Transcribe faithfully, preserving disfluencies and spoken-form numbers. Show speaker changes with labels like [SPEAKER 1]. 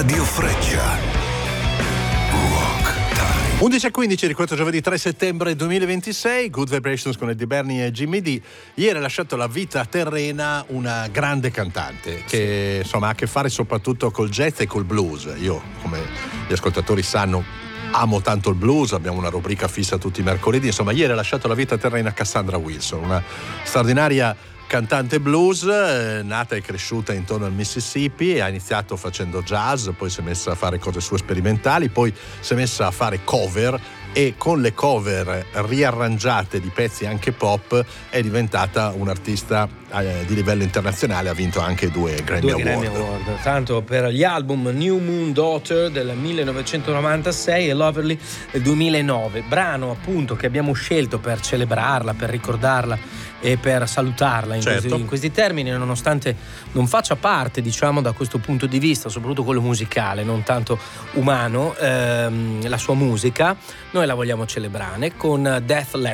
[SPEAKER 1] Radio Freccia. Rock Time.
[SPEAKER 2] undici e quindici di questo giovedì tre settembre duemilaventisei, Good Vibrations con Eddie Bernie e Jimmy D. Ieri ha lasciato la vita terrena una grande cantante che insomma ha a che fare soprattutto col jazz e col blues. Io, come gli ascoltatori sanno, amo tanto il blues, abbiamo una rubrica fissa tutti i mercoledì. Insomma, ieri ha lasciato la vita terrena Cassandra Wilson, una straordinaria cantante blues, eh, nata e cresciuta intorno al Mississippi. Ha iniziato facendo jazz, poi si è messa a fare cose sue sperimentali, poi si è messa a fare cover, e con le cover riarrangiate di pezzi anche pop è diventata un'artista eh, di livello internazionale. Ha vinto anche due Grammy
[SPEAKER 3] due
[SPEAKER 2] Award.
[SPEAKER 3] Grammy Award, tanto per gli album New Moon Daughter del millenovecentonovantasei e Loverly del duemilanove, brano appunto che abbiamo scelto per celebrarla, per ricordarla e per salutarla in,
[SPEAKER 2] Certo.
[SPEAKER 3] questi, in questi termini, nonostante non faccia parte, diciamo, da questo punto di vista, soprattutto quello musicale, non tanto umano, ehm, la sua musica. Noi la vogliamo celebrare con Death